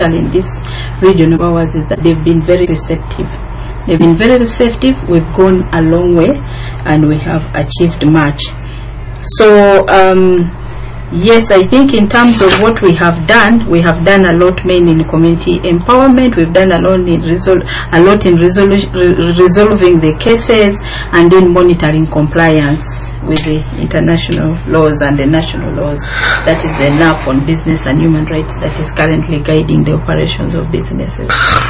specifically in this region of ours, is that they've been very receptive. They've been very receptive. We've gone a long way and we have achieved much. So yes, I think in terms of what we have done a lot, mainly in community empowerment. We've done a lot in resolving the cases and in monitoring compliance with the international laws and the national laws. That is enough on business and human rights that is currently guiding the operations of businesses.